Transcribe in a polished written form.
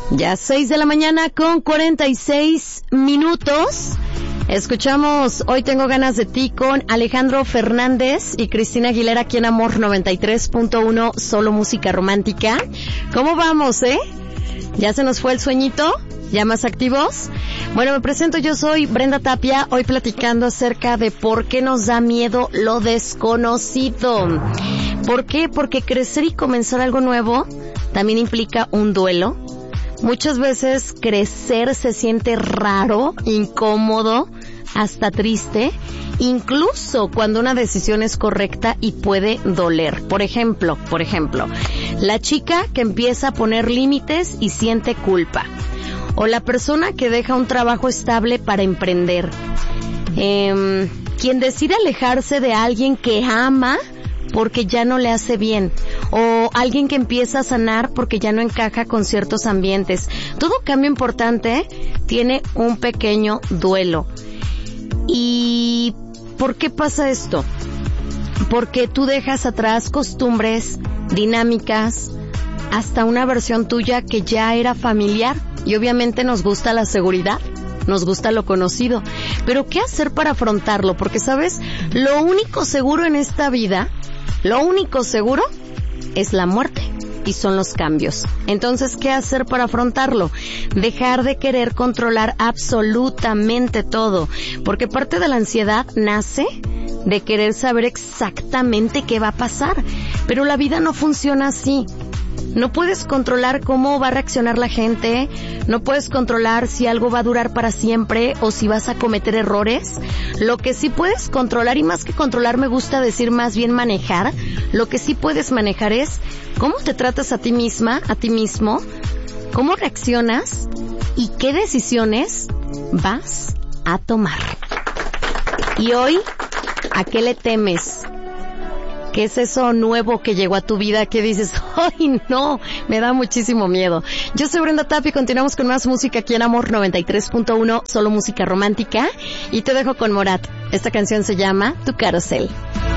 Ya 6 de la mañana con 46 minutos. Escuchamos Hoy Tengo Ganas de Ti con Alejandro Fernández y Cristina Aguilera aquí en Amor 93.1, solo música romántica. ¿Cómo vamos, ¿Ya se nos fue el sueñito? ¿Ya más activos? Bueno, me presento, yo soy Brenda Tapia, hoy platicando acerca de por qué nos da miedo lo desconocido. ¿Por qué? Porque crecer y comenzar algo nuevo también implica un duelo. Muchas veces crecer se siente raro, incómodo, hasta triste, incluso cuando una decisión es correcta y puede doler. Por ejemplo, la chica que empieza a poner límites y siente culpa. O la persona que deja un trabajo estable para emprender. Quien decide alejarse de alguien que ama porque ya no le hace bien, o alguien que empieza a sanar porque ya no encaja con ciertos ambientes. Todo cambio importante tiene un pequeño duelo. ¿Y por qué pasa esto? Porque tú dejas atrás costumbres, dinámicas, hasta una versión tuya que ya era familiar, y obviamente nos gusta la seguridad, nos gusta lo conocido. Pero ¿qué hacer para afrontarlo? Porque, ¿sabes? Lo único seguro en esta vida, lo único seguro es la muerte y son los cambios. Entonces, ¿qué hacer para afrontarlo? Dejar de querer controlar absolutamente todo, porque parte de la ansiedad nace de querer saber exactamente qué va a pasar, pero la vida no funciona así. No puedes controlar cómo va a reaccionar la gente, no puedes controlar si algo va a durar para siempre o si vas a cometer errores. Lo que sí puedes controlar, y más que controlar me gusta decir más bien manejar, lo que sí puedes manejar es cómo te tratas a ti misma, a ti mismo, cómo reaccionas y qué decisiones vas a tomar. Y hoy, ¿a qué le temes? ¿Qué es eso nuevo que llegó a tu vida que dices, ¡ay no! Me da muchísimo miedo. Yo soy Brenda Tapia y continuamos con más música aquí en Amor 93.1, solo música romántica. Y te dejo con Morat. Esta canción se llama Tu Carrusel.